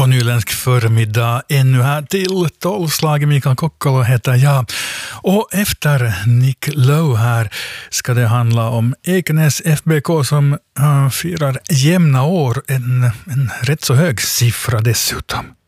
nyländsk förmiddag ännu här till 12-slaget. Mikael Kokkolo heter jag. Och efter Nick Lowe här ska det handla om Ekenäs FBK som firar jämna år. En rätt så hög siffra dessutom.